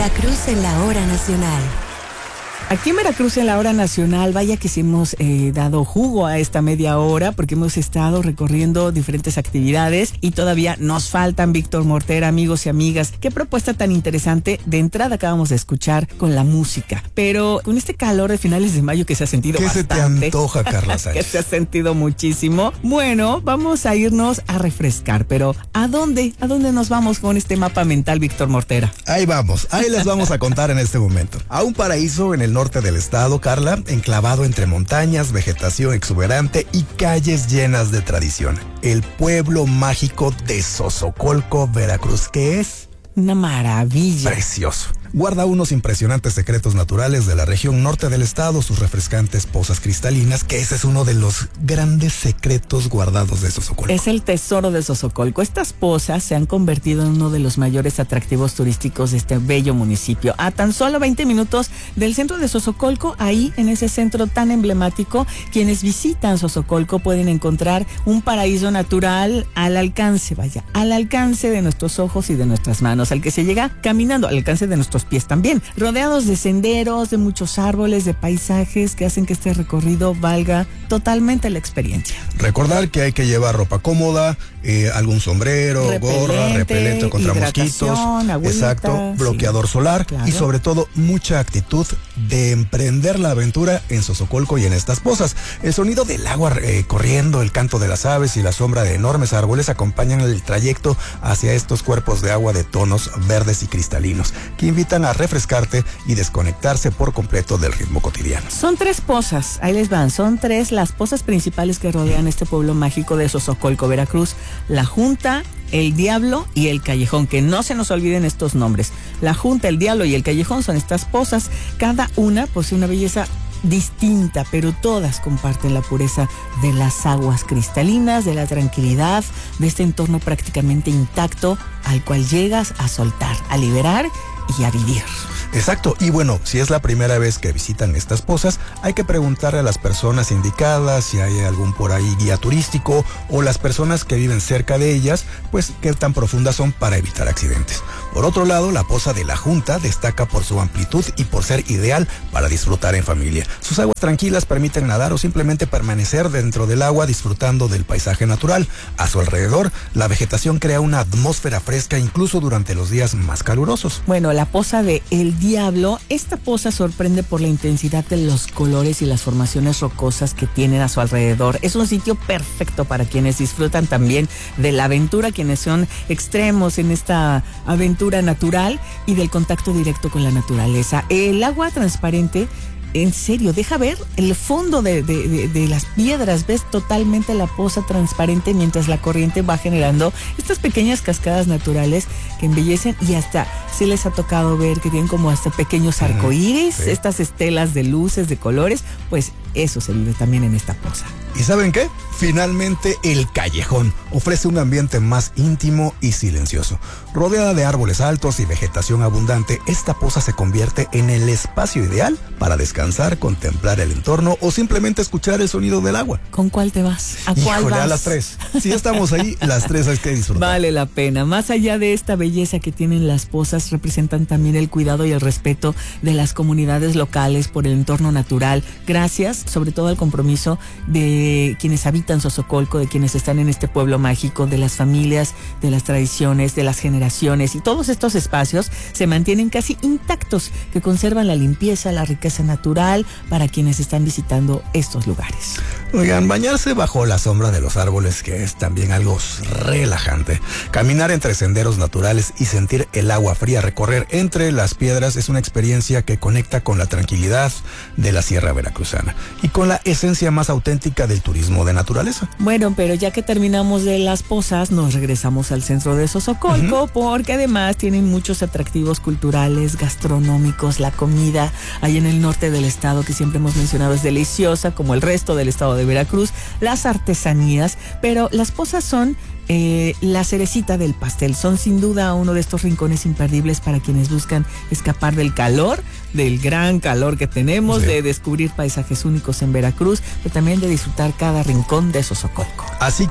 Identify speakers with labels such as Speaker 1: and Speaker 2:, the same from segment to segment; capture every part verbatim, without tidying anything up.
Speaker 1: Veracruz en la hora nacional.
Speaker 2: Aquí en Veracruz en la hora nacional, vaya que sí hemos eh, dado jugo a esta media hora porque hemos estado recorriendo diferentes actividades y todavía nos faltan, Víctor Mortera, amigos y amigas. Qué propuesta tan interesante. De entrada acabamos de escuchar con la música, pero con este calor de finales de mayo que se ha sentido
Speaker 3: ¿Qué
Speaker 2: bastante.
Speaker 3: ¿Qué se te antoja, Carla Sánchez?
Speaker 2: Que se ha sentido muchísimo. Bueno, vamos a irnos a refrescar, pero ¿a dónde? ¿A dónde nos vamos con este mapa mental, Víctor Mortera?
Speaker 3: Ahí vamos, ahí les vamos a contar en este momento. A un paraíso en el norte del estado, Carla, enclavado entre montañas, vegetación exuberante y calles llenas de tradición. El pueblo mágico de Xozocolco, Veracruz, que es
Speaker 2: una maravilla.
Speaker 3: Precioso. Guarda unos impresionantes secretos naturales de la región norte del estado, sus refrescantes pozas cristalinas, que ese es uno de los grandes secretos guardados de Xozocolco.
Speaker 2: Es el tesoro de Xozocolco. Estas pozas se han convertido en uno de los mayores atractivos turísticos de este bello municipio. A tan solo veinte minutos del centro de Xozocolco, ahí en ese centro tan emblemático, quienes visitan Xozocolco pueden encontrar un paraíso natural al alcance, vaya, al alcance de nuestros ojos y de nuestras manos, al que se llega caminando, al alcance de nuestros pies también, rodeados de senderos, de muchos árboles, de paisajes que hacen que este recorrido valga totalmente la experiencia.
Speaker 3: Recordar que hay que llevar ropa cómoda, eh, algún sombrero, repelente, gorra, repelente contra mosquitos,
Speaker 2: agüita,
Speaker 3: exacto, bloqueador sí, solar, claro. Y sobre todo mucha actitud de emprender la aventura en Xozocolco y en estas pozas. El sonido del agua eh, corriendo, el canto de las aves y la sombra de enormes árboles acompañan el trayecto hacia estos cuerpos de agua de tonos verdes y cristalinos que invitan a refrescarte y desconectarse por completo del ritmo cotidiano.
Speaker 2: Son tres pozas, ahí les van, son tres las pozas principales que rodean este pueblo mágico de Xozocolco, Veracruz: La Junta, El Diablo y El Callejón, que no se nos olviden estos nombres. La Junta, El Diablo y El Callejón son estas pozas, cada una posee una belleza distinta, pero todas comparten la pureza de las aguas cristalinas, de la tranquilidad, de este entorno prácticamente intacto al cual llegas a soltar, a liberar y a vivir.
Speaker 3: Exacto, y bueno, si es la primera vez que visitan estas pozas, hay que preguntarle a las personas indicadas si hay algún por ahí guía turístico o las personas que viven cerca de ellas, pues qué tan profundas son para evitar accidentes. Por otro lado, la poza de La Junta destaca por su amplitud y por ser ideal para disfrutar en familia. Sus aguas tranquilas permiten nadar o simplemente permanecer dentro del agua disfrutando del paisaje natural. A su alrededor, la vegetación crea una atmósfera fresca incluso durante los días más calurosos.
Speaker 2: Bueno, la poza de El Diablo, esta poza sorprende por la intensidad de los colores y las formaciones rocosas que tienen a su alrededor. Es un sitio perfecto para quienes disfrutan también de la aventura, quienes son extremos en esta aventura natural y del contacto directo con la naturaleza. El agua transparente, en serio, deja ver el fondo de, de, de, de las piedras, ves totalmente la poza transparente mientras la corriente va generando estas pequeñas cascadas naturales que embellecen, y hasta se les ha tocado ver que tienen como hasta pequeños arcoíris, sí, estas estelas de luces, de colores. Pues eso se vive también en esta poza.
Speaker 3: ¿Y saben qué? Finalmente, El Callejón ofrece un ambiente más íntimo y silencioso. Rodeada de árboles altos y vegetación abundante, esta poza se convierte en el espacio ideal para descansar, contemplar el entorno o simplemente escuchar el sonido del agua.
Speaker 2: ¿Con cuál te vas? ¿A cuál
Speaker 3: Híjole,
Speaker 2: vas?
Speaker 3: A las tres. Si estamos ahí, las tres hay que disfrutar.
Speaker 2: Vale la pena. Más allá de esta belleza que tienen las pozas, representan también el cuidado y el respeto de las comunidades locales por el entorno natural. Gracias, sobre todo, al compromiso de quienes habitan Xozocolco, de quienes están en este pueblo mágico, de las familias, de las tradiciones, de las generaciones, y todos estos espacios se mantienen casi intactos, que conservan la limpieza, la riqueza natural para quienes están visitando estos lugares.
Speaker 3: Oigan, bañarse bajo la sombra de los árboles, que es también algo relajante. Caminar entre senderos naturales y sentir el agua fría recorrer entre las piedras es una experiencia que conecta con la tranquilidad de la Sierra Veracruzana y con la esencia más auténtica del turismo de naturaleza.
Speaker 2: Bueno, pero ya que terminamos de las pozas, nos regresamos al centro de Xozocolco, uh-huh, porque además tienen muchos atractivos culturales, gastronómicos. La comida ahí en el norte del estado, que siempre hemos mencionado, es deliciosa, como el resto del estado de Veracruz. Las artesanías, pero las pozas son Eh, la cerecita del pastel. Son sin duda uno de estos rincones imperdibles para quienes buscan escapar del calor, del gran calor que tenemos, sí, de descubrir paisajes únicos en Veracruz, pero también de disfrutar cada rincón de Xozocolco.
Speaker 3: Así que,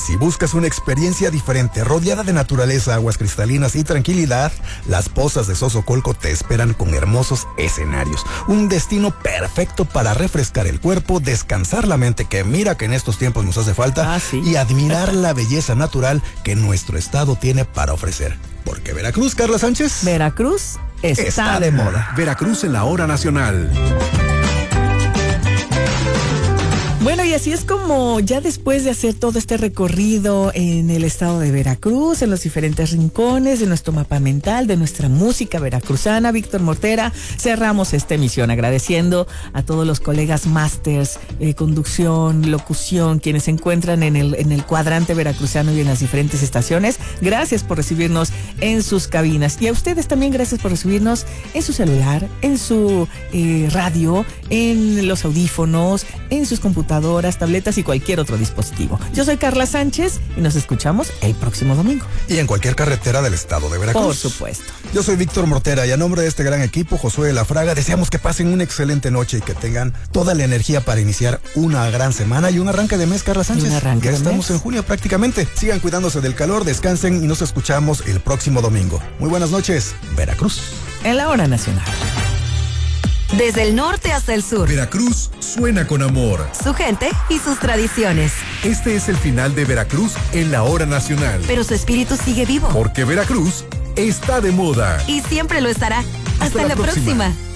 Speaker 3: Si buscas una experiencia diferente, rodeada de naturaleza, aguas cristalinas y tranquilidad, las pozas de Sosocolco te esperan con hermosos escenarios. Un destino perfecto para refrescar el cuerpo, descansar la mente, que mira que en estos tiempos nos hace falta,
Speaker 2: ah, sí.
Speaker 3: y admirar la belleza natural que nuestro estado tiene para ofrecer. Porque Veracruz, Carla Sánchez.
Speaker 2: Veracruz está,
Speaker 3: está de moda.
Speaker 4: Veracruz en la hora nacional.
Speaker 2: Bueno, y así es como ya después de hacer todo este recorrido en el estado de Veracruz, en los diferentes rincones de nuestro mapa mental, de nuestra música veracruzana, Víctor Mortera, cerramos esta emisión agradeciendo a todos los colegas másters, eh, conducción, locución, quienes se encuentran en el, en el cuadrante veracruzano y en las diferentes estaciones. Gracias por recibirnos en sus cabinas. Y a ustedes también gracias por recibirnos en su celular, en su eh, radio, en los audífonos, en sus computadoras, tabletas y cualquier otro dispositivo. Yo soy Carla Sánchez y nos escuchamos el próximo domingo.
Speaker 3: Y en cualquier carretera del estado de Veracruz.
Speaker 2: Por supuesto.
Speaker 3: Yo soy Víctor Mortera y a nombre de este gran equipo, Josué de la Fraga, deseamos que pasen una excelente noche y que tengan toda la energía para iniciar una gran semana y un arranque de mes, Carla Sánchez.
Speaker 2: Un arranque
Speaker 3: ya
Speaker 2: de
Speaker 3: estamos
Speaker 2: mes.
Speaker 3: en junio prácticamente. Sigan cuidándose del calor, descansen y nos escuchamos el próximo domingo. Muy buenas noches, Veracruz.
Speaker 2: En la hora nacional.
Speaker 1: Desde el norte hasta el sur.
Speaker 4: Veracruz suena con amor.
Speaker 1: Su gente y sus tradiciones.
Speaker 4: Este es el final de Veracruz en la hora nacional.
Speaker 1: Pero su espíritu sigue vivo.
Speaker 4: Porque Veracruz está de moda.
Speaker 1: Y siempre lo estará. Hasta,
Speaker 4: Hasta la
Speaker 1: la próxima.
Speaker 4: próxima.